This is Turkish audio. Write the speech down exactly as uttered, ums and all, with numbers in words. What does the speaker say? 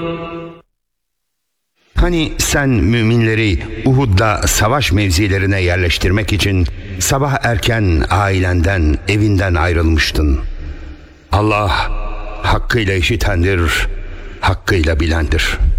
Hani sen müminleri Uhud'da savaş mevzilerine yerleştirmek için sabah erken ailenden, evinden ayrılmıştın. Allah hakkıyla işitendir, hakkıyla bilendir.